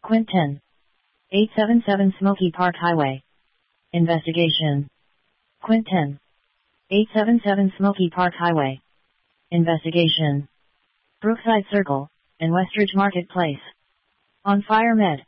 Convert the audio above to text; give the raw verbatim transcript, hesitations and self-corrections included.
Quint ten. eight seventy-seven Smoky Park Highway. Investigation. Quint ten. eight seventy-seven Smoky Park Highway. Investigation. Brookside Circle, and Westridge Marketplace. On fire med.